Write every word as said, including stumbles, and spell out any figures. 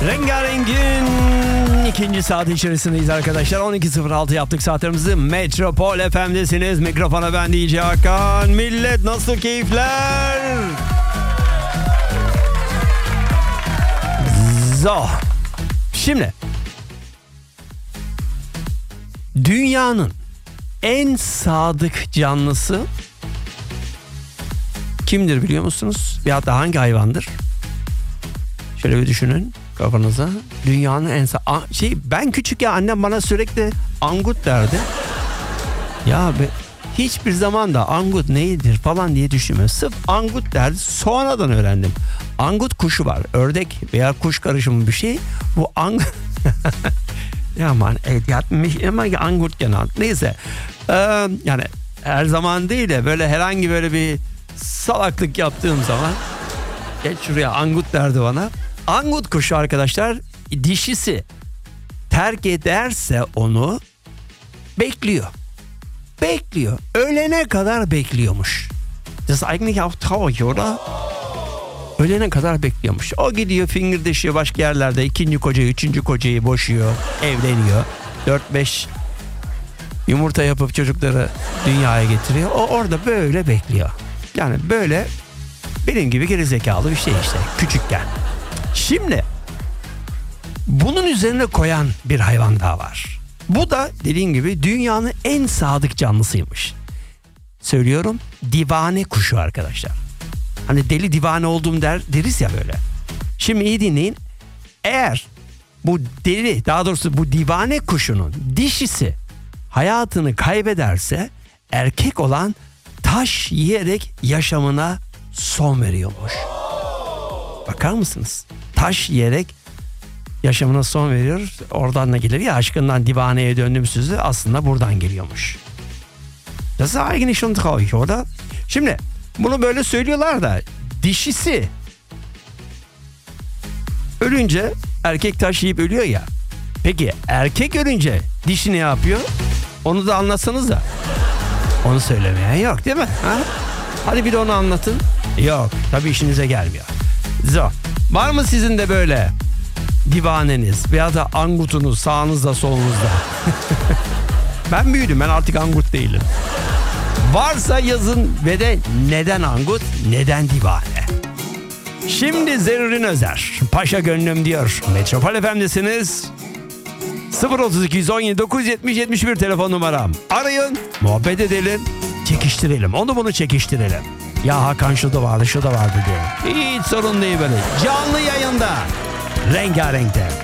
Rengarenk'in ikinci saat içerisindeyiz arkadaşlar. on iki sıfır altı yaptık saatlerimizi. Metropol F M'desiniz. Mikrofona ben D J Hakan. Millet nasıl keyifler? Zo. Şimdi dünyanın en sadık canlısı kimdir biliyor musunuz? Ya da hangi hayvandır? Şöyle bir düşünün kafanıza. Dünyanın en sa- şey ben küçük ya annem bana sürekli angut derdi. Ya be, hiçbir zaman da angut neyidir falan diye düşünmüyorum. Sırf angut derdi. Sonradan öğrendim. Angut kuşu var. Ördek veya kuş karışımı bir şey. Bu angut ya aman evet yatmış ama angut genel. Neyse. Ee, yani her zaman değil de böyle herhangi böyle bir salaklık yaptığım zaman geç şuraya angut derdi bana. Angut kuşu arkadaşlar dişisi terk ederse onu bekliyor. Bekliyor. Ölene kadar bekliyormuş. Das ist eigentlich auch traurig, oder? Ölene kadar bekliyormuş. O gidiyor fingirdeşiyor başka yerlerde. İkinci kocayı, üçüncü kocayı boşuyor. Evleniyor. Dört beş yumurta yapıp çocukları dünyaya getiriyor. O orada böyle bekliyor. Yani böyle benim gibi gerizekalı bir şey işte. Küçükken. Şimdi bunun üzerine koyan bir hayvan daha var. Bu da dediğim gibi dünyanın en sadık canlısıymış. Söylüyorum divane kuşu arkadaşlar. Hani deli divane oldum der deriz ya böyle. Şimdi iyi dinleyin. Eğer bu deli daha doğrusu bu divane kuşunun dişisi hayatını kaybederse erkek olan taş yiyerek yaşamına son veriyormuş. Bakar mısınız? Taş yiyerek yaşamına son veriyor. Oradan da gelir ya aşkından divaneye döndüğüm sözü aslında buradan geliyormuş. Das ist eigentlich schon traurig, oder? Şimdi bunu böyle söylüyorlar da dişisi ölünce erkek taş yiyip ölüyor ya. Peki erkek ölünce dişi ne yapıyor? Onu da anlatsanız da. Onu söylemeyen yok değil mi? Ha? Hadi bir de onu anlatın. Yok tabii işinize gelmiyor. Zo. Var mı sizin de böyle divaneniz veya da angutunuz sağınızda solunuzda? Ben büyüdüm, ben artık angut değilim. Varsa yazın ve de neden angut, neden divane? Şimdi Zerrin Özer, Paşa Gönlüm diyor. Metropol F M'desiniz. sıfır otuz iki yüz on yedi dokuz yüz yetmiş yetmiş bir telefon numaram. Arayın, muhabbet edelim, çekiştirelim. Onu bunu çekiştirelim. Ya Hakan şu da vardı, şu da vardı diyor. Hiç sorun değil böyle. Canlı yayında. Rengarenk'te.